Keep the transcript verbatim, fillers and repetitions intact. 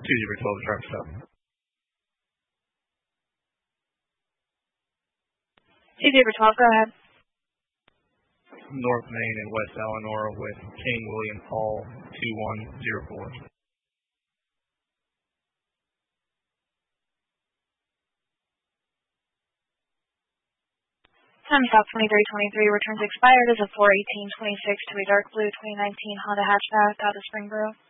two zero twelve drive stop. two zero twelve, go ahead. North Main and West Eleanor with King William Hall two one zero four. Time stop twenty-three twenty-three, returns expired as of four eighteen twenty-six to a dark blue twenty nineteen Honda hatchback out of Springboro.